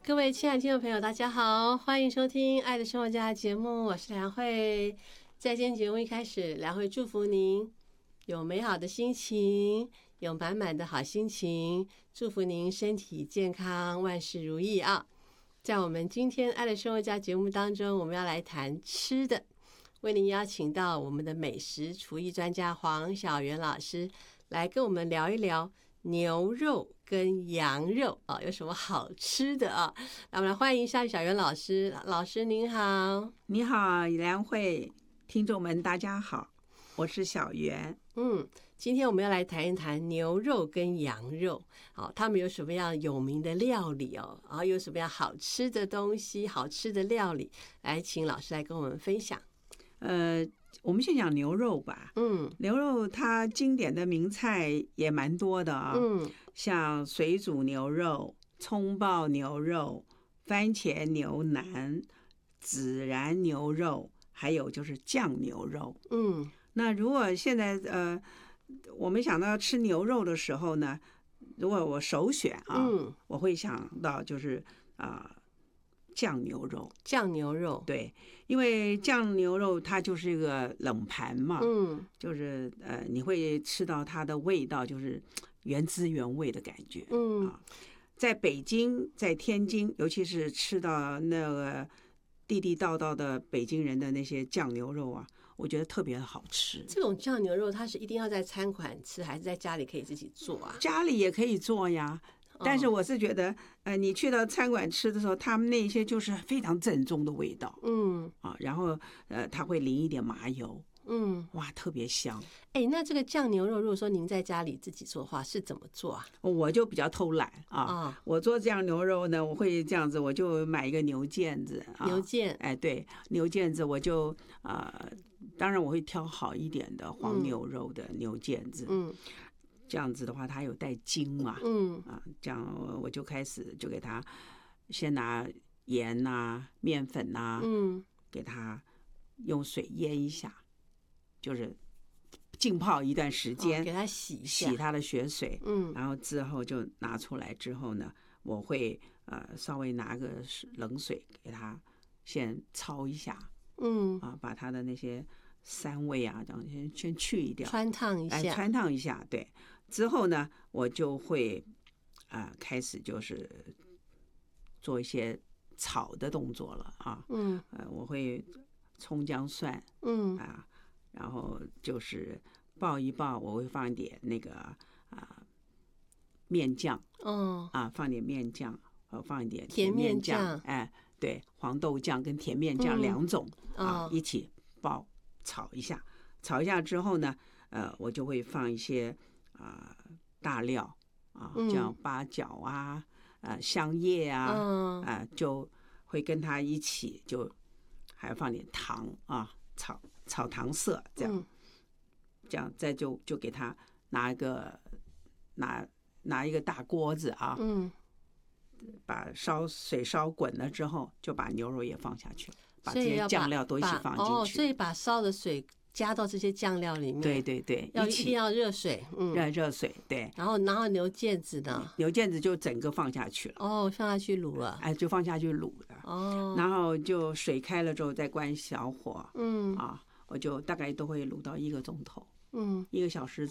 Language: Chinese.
各位亲爱的听众朋友，大家好，欢迎收听《爱的生活家》节目，我是梁慧。在今天节目一开始，梁慧祝福您有美好的心情，有满满的好心情，祝福您身体健康，万事如意啊！在我们今天《爱的生活家》节目当中，我们要来谈吃的，为您邀请到我们的美食厨艺专家黄小元老师来跟我们聊一聊牛肉跟羊肉啊，有什么好吃的啊？那我们来欢迎一下小元老师。老师您好。 你好，梁慧，听众们大家好，我是小元。 今天我们要来谈一谈牛肉跟羊肉，他们有什么样有名的料理哦？然后有什么样好吃的东西、好吃的料理，来请老师来跟我们分享。 我们先讲牛肉吧。牛肉它经典的名菜也蛮多的啊。像水煮牛肉、葱爆牛肉、番茄牛腩、孜然牛肉，还有就是酱牛肉。那如果现在我们想到吃牛肉的时候呢，如果我首选啊，我会想到就是酱牛肉。 酱牛肉， 对，因为酱牛肉它就是一个冷盘嘛，就是你会吃到它的味道，就是原汁原味的感觉。在北京，在天津，尤其是吃到那个地地道道的北京人的那些酱牛肉啊，我觉得特别的好吃。 这种酱牛肉它是一定要在餐馆吃，还是在家里可以自己做啊？ 家里也可以做呀。但是我是觉得，你去到餐馆吃的时候，他们那些就是非常正宗的味道，然后它会淋一点麻油，哇，特别香。 那这个酱牛肉，如果说您在家里自己做的话，是怎么做啊？ 我就比较偷懒啊，我做酱牛肉呢，我会这样子，我就买一个牛腱子， 牛腱， 对，牛腱子我就当然我会挑好一点的黄牛肉的牛腱子，这样子的话，它有带筋嘛，这样我就开始就给它先拿盐呐、面粉呐，给它用水腌一下，就是浸泡一段时间， 给它洗一下， 洗它的血水，然后之后就拿出来之后呢，我会稍微拿个冷水给它先焯一下，把它的那些膻味啊，这样先去掉， 穿烫一下， 穿烫一下，对。之后呢，我就会开始就是做一些炒的动作了啊。我会葱姜蒜，然后就是爆一爆，我会放一点那个面酱，放点面酱，放一点甜面酱，对，黄豆酱跟甜面酱两种一起爆炒一下，炒一下之后呢，我就会放一些大料像八角啊、香叶啊，就会跟它一起，就还放点糖啊，炒糖色，这样再就给它拿一个大锅子啊，把水烧滚了之后，就把牛肉也放下去，把这些酱料都一起放进去。 所以把烧的水加到这些酱料里面。 对， 一定要热水， 热水，对。 然后牛腱子呢？ 牛腱子就整个放下去了。 放下去卤了。 就放下去卤了。然后就水开了之后再关小火。我就大概都会卤到1个钟头。1个小时